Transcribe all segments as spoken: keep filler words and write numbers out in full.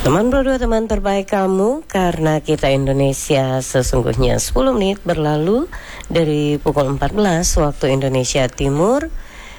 Teman berdua, teman terbaik kamu, karena kita Indonesia sesungguhnya sepuluh menit berlalu dari pukul empat belas waktu Indonesia Timur.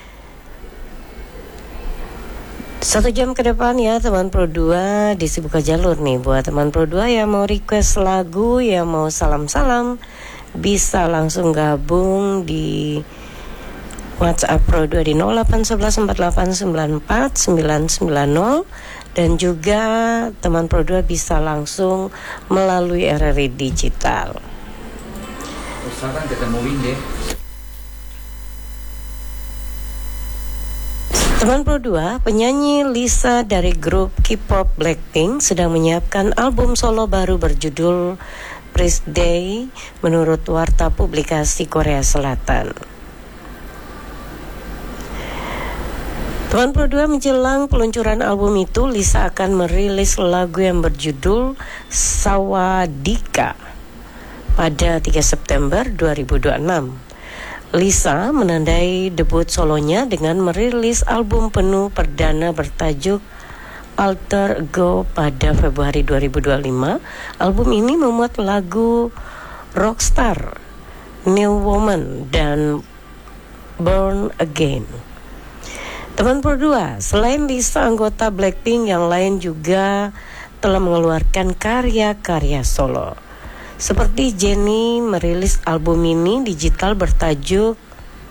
Satu jam ke depan ya teman Pro dua, diisi buka jalur nih buat teman Pro dua yang mau request lagu, yang mau salam-salam, bisa langsung gabung di WhatsApp Pro dua di nol delapan satu satu empat delapan sembilan empat sembilan sembilan nol. Dan juga teman Pro dua bisa langsung melalui R R I Digital. Usahakan ketemu Winde. Teman Pro dua, penyanyi Lisa dari grup K-pop Blackpink sedang menyiapkan album solo baru berjudul Press Day menurut warta publikasi Korea Selatan. Teman Pro dua, menjelang peluncuran album itu, Lisa akan merilis lagu yang berjudul Sawadika pada tiga September dua ribu dua puluh enam. Lisa menandai debut solonya dengan merilis album penuh perdana bertajuk Alter Ego pada Februari dua ribu dua puluh lima. Album ini memuat lagu Rockstar, New Woman, dan Born Again. Teman Pro dua, selain Lisa, anggota Blackpink yang lain juga telah mengeluarkan karya-karya solo. Seperti Jennie merilis album mini digital bertajuk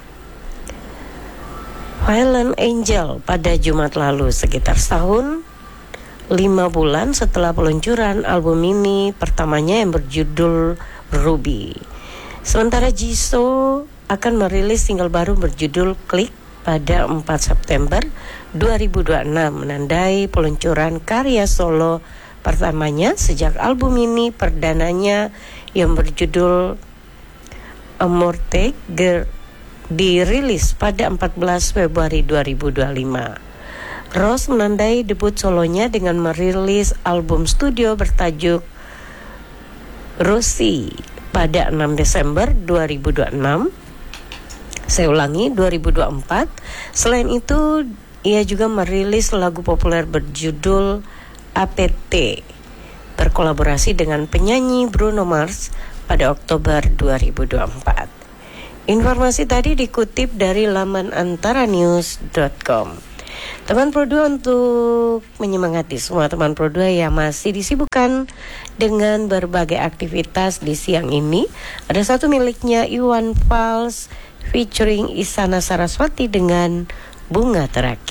Violent Angel pada Jumat lalu, sekitar setahun lima bulan setelah peluncuran album mini pertamanya yang berjudul Ruby. Sementara Jisoo akan merilis single baru berjudul Click pada empat September dua ribu dua puluh enam, menandai peluncuran karya solo pertamanya sejak album ini perdananya yang berjudul Amorte dirilis pada empat belas Februari dua ribu dua puluh lima. Rose menandai debut solonya dengan merilis album studio bertajuk Rosie pada enam Desember dua ribu dua puluh enam. Saya ulangi, dua ribu dua puluh empat. Selain itu, ia juga merilis lagu populer berjudul A P T berkolaborasi dengan penyanyi Bruno Mars pada Oktober dua ribu dua puluh empat. Informasi tadi dikutip dari laman antaranews dot com. Teman Pro dua, untuk menyemangati semua teman Pro dua yang masih disibukkan dengan berbagai aktivitas di siang ini, ada satu miliknya Iwan Fals featuring Isyana Saraswati dengan Bunga Terakhir.